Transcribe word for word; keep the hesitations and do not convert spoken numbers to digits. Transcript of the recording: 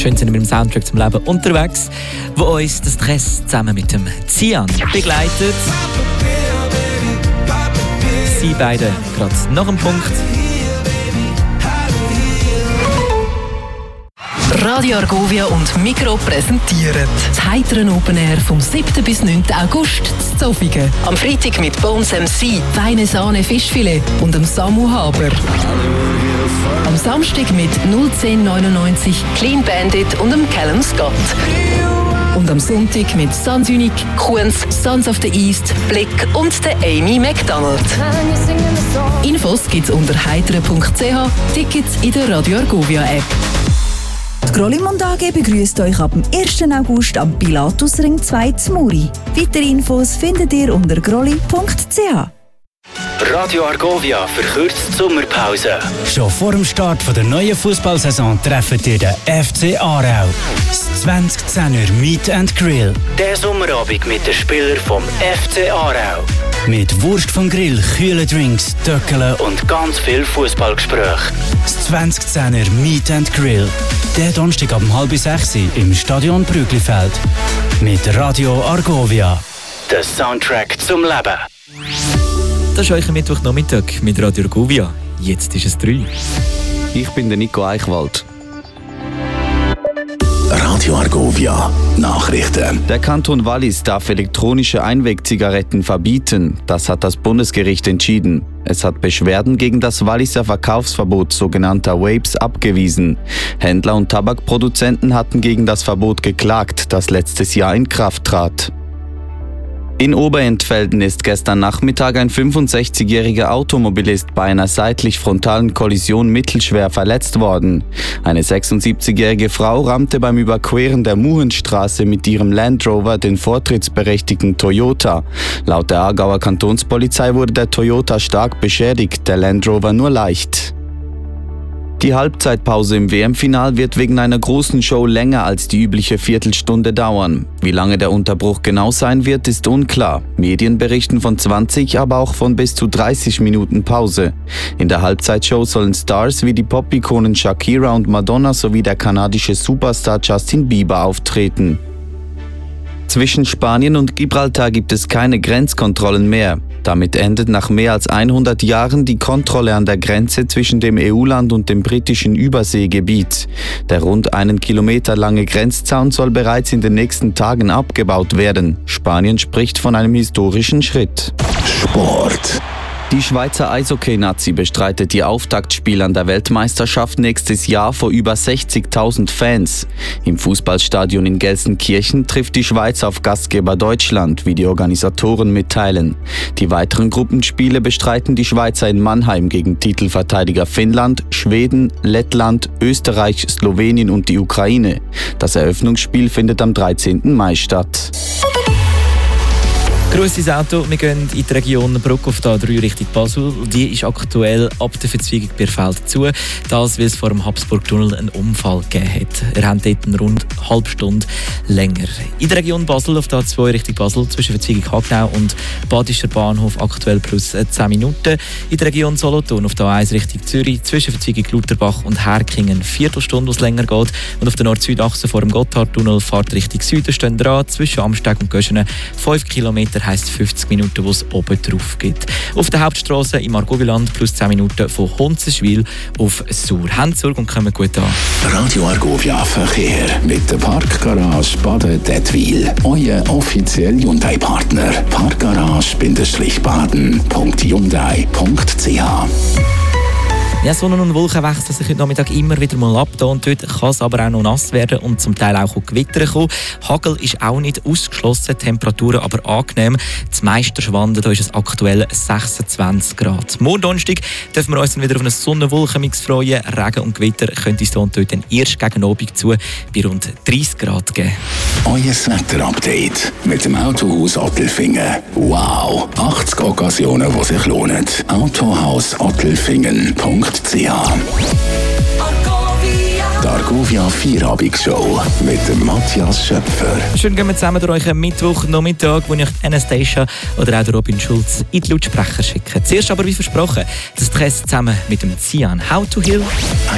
Schön sind wir im Soundtrack zum Leben unterwegs, wo uns das Stress zusammen mit dem Cian begleitet. Sie beide gerade nach dem Punkt. Radio Argovia und Migros präsentieren das heitere Open Air vom siebten bis neunten August in Zofingen. Am Freitag mit Bones M C, Feine Sahne Fischfilet und dem Samu Haber. Am Samstag mit null zehn neunundneunzig, Clean Bandit und dem Callum Scott. Und am Sonntag mit Sans Unique, Kuhns, Sons of the East, Blick und der Amy McDonald. Infos gibt's unter heitere punkt c h, Tickets in der Radio Argovia App. Die Grollimund A G begrüßt euch ab dem ersten August am Pilatusring zwei zu Muri. Weitere Infos findet ihr unter grolli punkt c h. Radio Argovia verkürzt die Sommerpause. Schon vor dem Start der neuen Fußballsaison treffen ihr den F C Aarau. Das zwanzig zehner Meet and Grill. Der Sommerabend mit den Spielern vom F C Aarau. Mit Wurst vom Grill, kühlen Drinks, Töckeln und ganz viel Fußballgespräch. Das zwanzig zehner Meet and Grill. Der Donnerstag ab halb sechs im Stadion Brüglifeld. Mit Radio Argovia. Der Soundtrack zum Leben. Das ist euch am Mittwochnachmittag mit Radio Argovia. Jetzt ist es drei. Ich bin der Nico Eichwald. Radio Argovia Nachrichten. Der Kanton Wallis darf elektronische Einwegzigaretten verbieten. Das hat das Bundesgericht entschieden. Es hat Beschwerden gegen das Walliser Verkaufsverbot sogenannter Vapes abgewiesen. Händler und Tabakproduzenten hatten gegen das Verbot geklagt, das letztes Jahr in Kraft trat. In Oberentfelden ist gestern Nachmittag ein fünfundsechzigjähriger Automobilist bei einer seitlich-frontalen Kollision mittelschwer verletzt worden. Eine sechsundsiebzigjährige Frau rammte beim Überqueren der Muhenstraße mit ihrem Land Rover den vortrittsberechtigten Toyota. Laut der Aargauer Kantonspolizei wurde der Toyota stark beschädigt, der Land Rover nur leicht. Die Halbzeitpause im W M-Final wird wegen einer großen Show länger als die übliche Viertelstunde dauern. Wie lange der Unterbruch genau sein wird, ist unklar. Medien berichten von zwanzig, aber auch von bis zu dreißig Minuten Pause. In der Halbzeitshow sollen Stars wie die Pop-Ikonen Shakira und Madonna sowie der kanadische Superstar Justin Bieber auftreten. Zwischen Spanien und Gibraltar gibt es keine Grenzkontrollen mehr. Damit endet nach mehr als hundert Jahren die Kontrolle an der Grenze zwischen dem E U-Land und dem britischen Überseegebiet. Der rund einen Kilometer lange Grenzzaun soll bereits in den nächsten Tagen abgebaut werden. Spanien spricht von einem historischen Schritt. Sport. Die Schweizer Eishockey-Nazi bestreitet die Auftaktspiele an der Weltmeisterschaft nächstes Jahr vor über sechzigtausend Fans. Im Fußballstadion in Gelsenkirchen trifft die Schweiz auf Gastgeber Deutschland, wie die Organisatoren mitteilen. Die weiteren Gruppenspiele bestreiten die Schweizer in Mannheim gegen Titelverteidiger Finnland, Schweden, Lettland, Österreich, Slowenien und die Ukraine. Das Eröffnungsspiel findet am dreizehnten Mai statt. Grosses Auto, wir gehen in die Region Bruck auf der A drei Richtung Basel. Die ist aktuell ab der Verzweigung Bierfeld zu. Das, weil es vor dem Habsburg-Tunnel einen Unfall gegeben hat. Er hat dort eine rund eine halbe Stunde länger. In der Region Basel auf der A zwei Richtung Basel zwischen Verzweigung Hagenau und Badischer Bahnhof aktuell plus zehn Minuten. In der Region Solothurn auf der A eins Richtung Zürich zwischen Verzweigung Lauterbach und Herkingen eine Viertelstunde, was länger geht. Und auf der Nord-Süd-Achse vor dem Gotthardtunnel fahrt Richtung Süden stehen dran. Zwischen Amsteg und Göschenen fünf Kilometer heisst fünfzig Minuten, wo es oben drauf gibt. Auf der Hauptstrasse im Argoviland plus zehn Minuten von Hunzenschwil auf Sur. Habt Sorge und kommen gut an. Radio Argovia Verkehr mit der Parkgarage Baden-Dettwil. Euer offizieller Hyundai-Partner. Parkgarage-baden punkt hyundai punkt c h. Ja, Sonne und Wolken wechseln sich heute Nachmittag immer wieder mal ab. Da und dort kann es aber auch noch nass werden und zum Teil auch Gewitter kommen. Hagel ist auch nicht ausgeschlossen, Temperaturen aber angenehm. Das Meisterschwanden, da ist es aktuell sechsundzwanzig Grad. Morgen Donnerstag dürfen wir uns dann wieder auf einen Sonne-Wolken-Mix freuen. Regen und Gewitter könnte es da und dort dann erst gegen Abend zu bei rund dreißig Grad geben. Euer Wetter-Update mit dem Autohaus Ottelfingen. Wow! achtzig Occasionen, die sich lohnen. Autohaus Ottelfingen punkt c h. Die Argovia Vierabendsshow mit dem Matthias Schöpfer. Schön gehen wir zusammen durch euren Mittwochnachmittag, wo ich euch Anastasia oder auch Robin Schulz in die Lautsprecher schicke. Zuerst aber, wie versprochen, das Stress zusammen mit dem Cian. How to Heal.